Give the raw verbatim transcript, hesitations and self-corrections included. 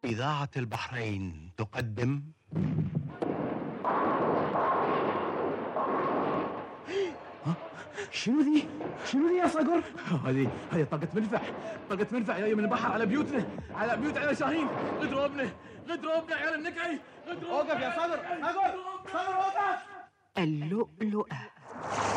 إذاعة البحرين تقدم شنو ذي؟ شنو ذي يا صقر؟ هذه هذه طاقة مدفع، طاقة مدفع جاية من البحر على بيوتنا، على بيوت على شاهين، غدروبنا، غدروبنا عيال النكعي، اوقف يا صقر، صقر، صقر اوقف! اللؤلؤة.